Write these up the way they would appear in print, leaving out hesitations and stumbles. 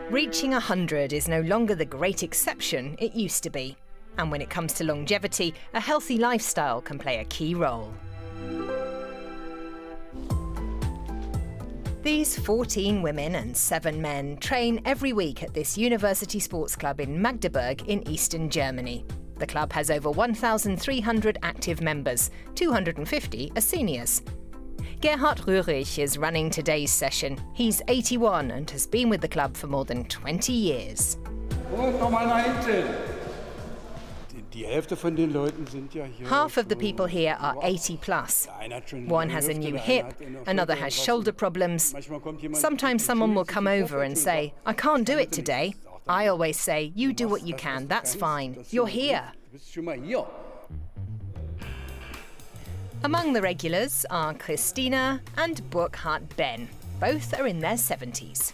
Reaching 100 is no longer the great exception it used to be. And when it comes to longevity, a healthy lifestyle can play a key role. These 14 women and 7 men train every week at this university sports club in Magdeburg in eastern Germany. The club has over 1,300 active members, 250 are seniors. Gerhard Rührich is running today's session. He's 81 and has been with the club for more than 20 years. Half of the people here are 80 plus. One has a new hip, another has shoulder problems. Sometimes someone will come over and say, "I can't do it today." I always say, "You do what you can, that's fine. You're here." Among the regulars are Christina and Burkhard Ben. Both are in their 70s.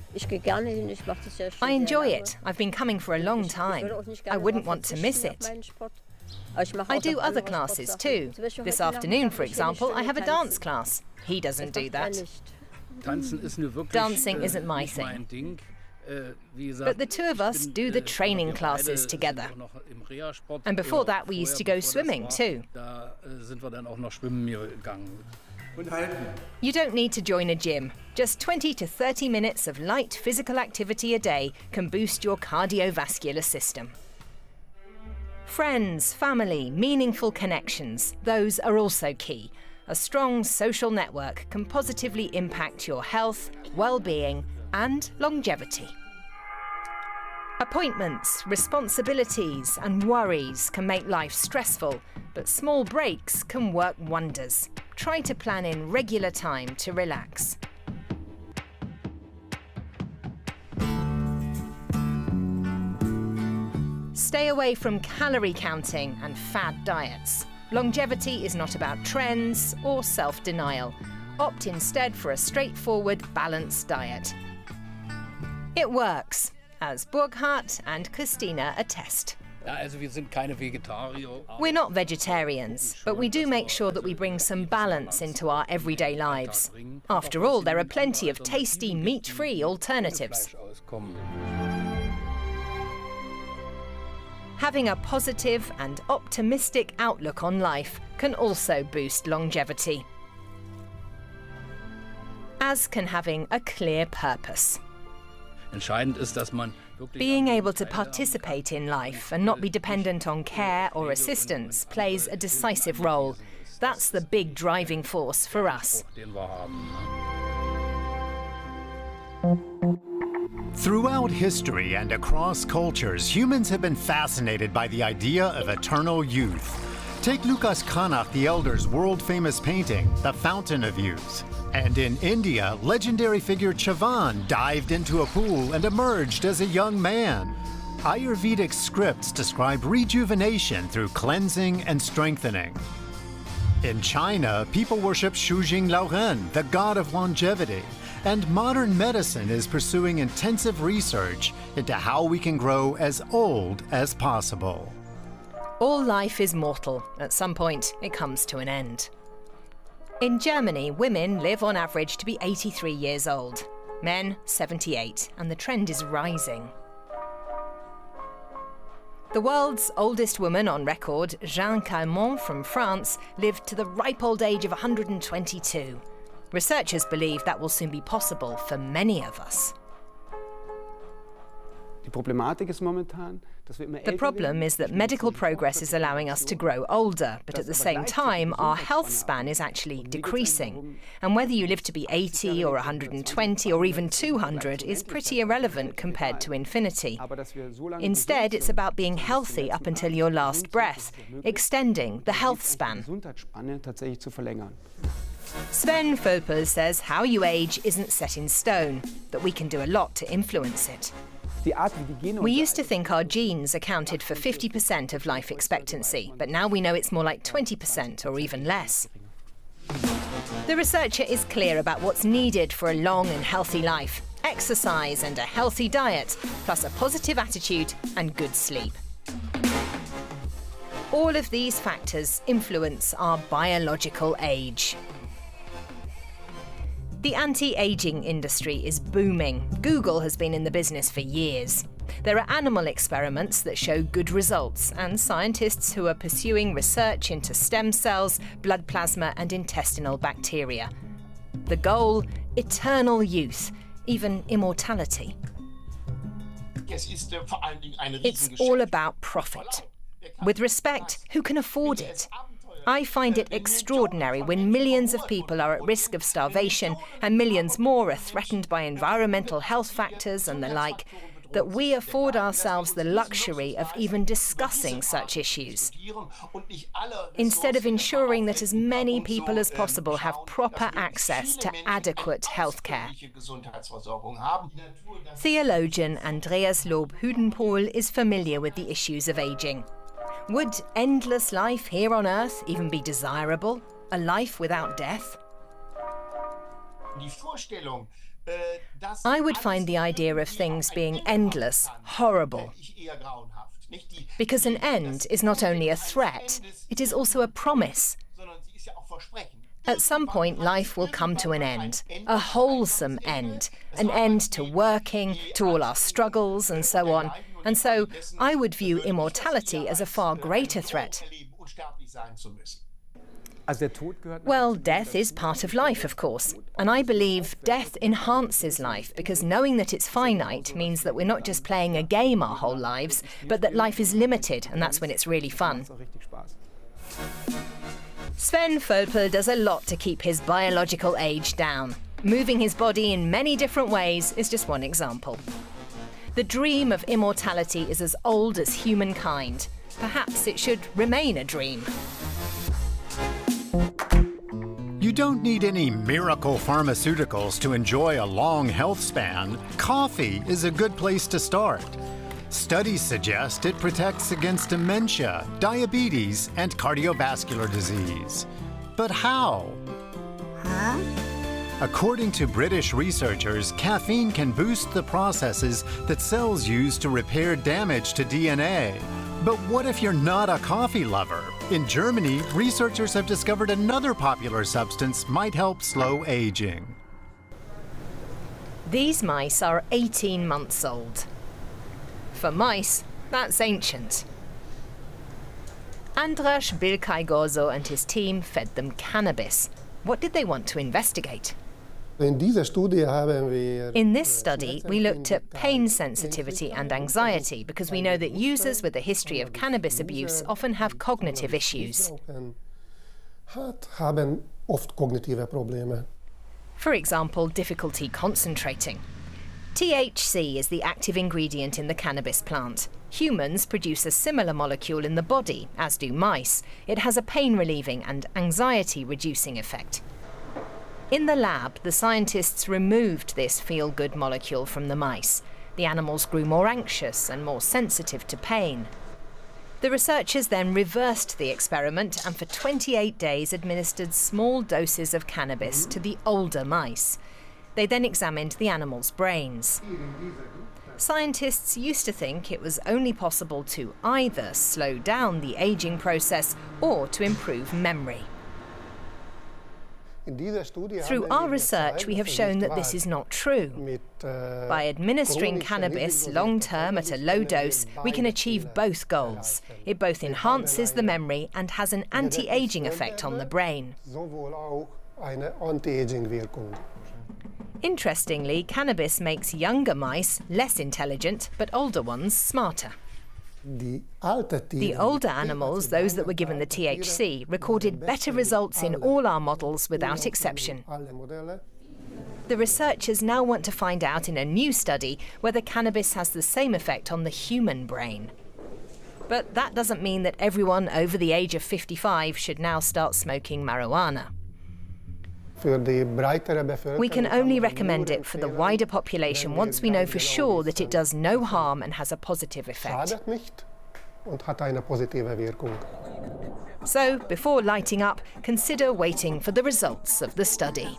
I enjoy it. I've been coming for a long time. I wouldn't want to miss it. I do other classes too. This afternoon, for example, I have a dance class. He doesn't do that. Dancing isn't my thing. But the two of us do the training classes together. And before that, we used to go swimming too. You don't need to join a gym. Just 20 to 30 minutes of light physical activity a day can boost your cardiovascular system. Friends, family, meaningful connections, those are also key. A strong social network can positively impact your health, well-being, and longevity. Appointments, responsibilities, and worries can make life stressful, but small breaks can work wonders. Try to plan in regular time to relax. Stay away from calorie counting and fad diets. Longevity is not about trends or self-denial. Opt instead for a straightforward, balanced diet. It works, as Burkhard and Christina attest. We're not vegetarians, but we do make sure that we bring some balance into our everyday lives. After all, there are plenty of tasty meat-free alternatives. Having a positive and optimistic outlook on life can also boost longevity, as can having a clear purpose. Being able to participate in life and not be dependent on care or assistance plays a decisive role. That's the big driving force for us. Throughout history and across cultures, humans have been fascinated by the idea of eternal youth. Take Lucas Cranach the Elder's world-famous painting, The Fountain of Youth. And in India, legendary figure Chavan dived into a pool and emerged as a young man. Ayurvedic scripts describe rejuvenation through cleansing and strengthening. In China, people worship Shujing Laoren, the god of longevity. And modern medicine is pursuing intensive research into how we can grow as old as possible. All life is mortal. At some point, it comes to an end. In Germany, women live on average to be 83 years old. Men, 78, and the trend is rising. The world's oldest woman on record, Jeanne Calment from France, lived to the ripe old age of 122. Researchers believe that will soon be possible for many of us. The problem is that medical progress is allowing us to grow older, but at the same time, our health span is actually decreasing. And whether you live to be 80 or 120 or even 200 is pretty irrelevant compared to infinity. Instead, it's about being healthy up until your last breath, extending the health span. Sven Völpel says how you age isn't set in stone, but we can do a lot to influence it. We used to think our genes accounted for 50% of life expectancy, but now we know it's more like 20% or even less. The researcher is clear about what's needed for a long and healthy life: exercise and a healthy diet, plus a positive attitude and good sleep. All of these factors influence our biological age. The anti-aging industry is booming. Google has been in the business for years. There are animal experiments that show good results, and scientists who are pursuing research into stem cells, blood plasma, and intestinal bacteria. The goal? Eternal youth, even immortality. It's all about profit. With respect, who can afford it? I find it extraordinary when millions of people are at risk of starvation and millions more are threatened by environmental health factors and the like, that we afford ourselves the luxury of even discussing such issues, instead of ensuring that as many people as possible have proper access to adequate health care. Theologian Andreas Lob-Hudenpohl is familiar with the issues of aging. Would endless life here on Earth even be desirable? A life without death? I would find the idea of things being endless horrible. Because an end is not only a threat, it is also a promise. At some point, life will come to an end, a wholesome end, an end to working, to all our struggles and so on. And so I would view immortality as a far greater threat. Well, death is part of life, of course, and I believe death enhances life because knowing that it's finite means that we're not just playing a game our whole lives, but that life is limited, and that's when it's really fun. Sven Völpel does a lot to keep his biological age down. Moving his body in many different ways is just one example. The dream of immortality is as old as humankind. Perhaps it should remain a dream. You don't need any miracle pharmaceuticals to enjoy a long health span. Coffee is a good place to start. Studies suggest it protects against dementia, diabetes, and cardiovascular disease. But how? According to British researchers, caffeine can boost the processes that cells use to repair damage to DNA. But what if you're not a coffee lover? In Germany, researchers have discovered another popular substance might help slow aging. These mice are 18 months old. For mice, that's ancient. Andras Bilkay-Gorzo and his team fed them cannabis. What did they want to investigate? In this study, we looked at pain sensitivity and anxiety because we know that users with a history of cannabis abuse often have cognitive issues. For example, difficulty concentrating. THC is the active ingredient in the cannabis plant. Humans produce a similar molecule in the body, as do mice. It has a pain-relieving and anxiety-reducing effect. In the lab, the scientists removed this feel-good molecule from the mice. The animals grew more anxious and more sensitive to pain. The researchers then reversed the experiment and for 28 days administered small doses of cannabis to the older mice. They then examined the animals' brains. Scientists used to think it was only possible to either slow down the aging process or to improve memory. Through our research, we have shown that this is not true. By administering cannabis long-term at a low dose, we can achieve both goals. It both enhances the memory and has an anti-aging effect on the brain. Interestingly, cannabis makes younger mice less intelligent, but older ones smarter. The older animals, those that were given the THC, recorded better results in all our models without exception. The researchers now want to find out in a new study whether cannabis has the same effect on the human brain. But that doesn't mean that everyone over the age of 55 should now start smoking marijuana. We can only recommend it for the wider population once we know for sure that it does no harm and has a positive effect. So, before lighting up, consider waiting for the results of the study.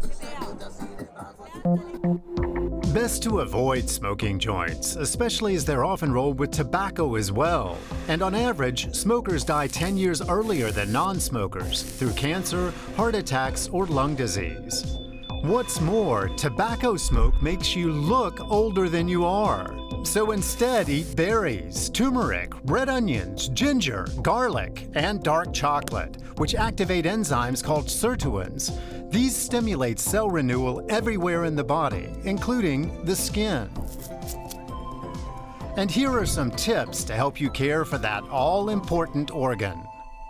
Best to avoid smoking joints, especially as they're often rolled with tobacco as well. And on average, smokers die 10 years earlier than non-smokers through cancer, heart attacks, or lung disease. What's more, tobacco smoke makes you look older than you are. So instead, eat berries, turmeric, red onions, ginger, garlic, and dark chocolate, which activate enzymes called sirtuins. These stimulate cell renewal everywhere in the body, including the skin. And here are some tips to help you care for that all-important organ.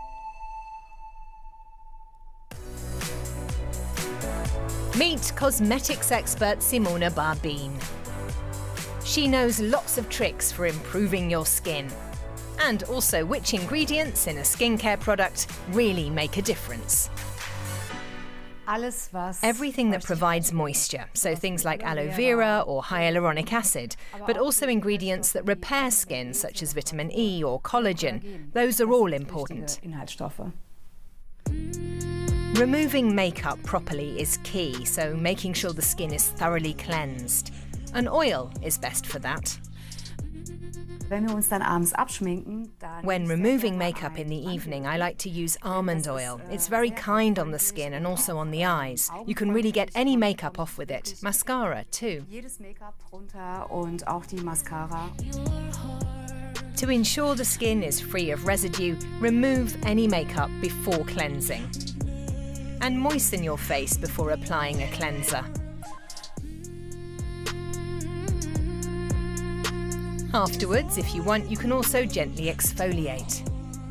Meet cosmetics expert Simona Barbin. She knows lots of tricks for improving your skin, and also which ingredients in a skincare product really make a difference. Everything that provides moisture, so things like aloe vera or hyaluronic acid, but also ingredients that repair skin, such as vitamin E or collagen. Those are all important. Removing makeup properly is key, so making sure the skin is thoroughly cleansed. An oil is best for that. When removing makeup in the evening, I like to use almond oil. It's very kind on the skin and also on the eyes. You can really get any makeup off with it. Mascara too. To ensure the skin is free of residue, remove any makeup before cleansing. And moisten your face before applying a cleanser. Afterwards, if you want, you can also gently exfoliate.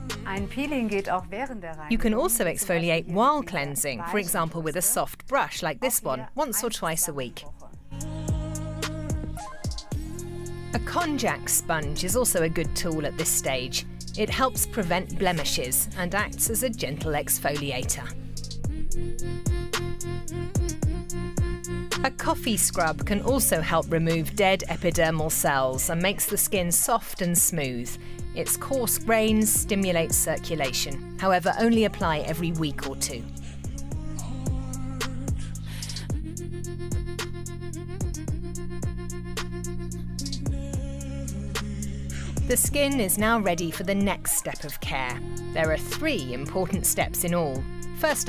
You can also exfoliate while cleansing, for example with a soft brush like this one, once or twice a week. A konjac sponge is also a good tool at this stage. It helps prevent blemishes and acts as a gentle exfoliator. A coffee scrub can also help remove dead epidermal cells and makes the skin soft and smooth. Its coarse grains stimulate circulation. However, only apply every week or two. The skin is now ready for the next step of care. There are 3 important steps in all. First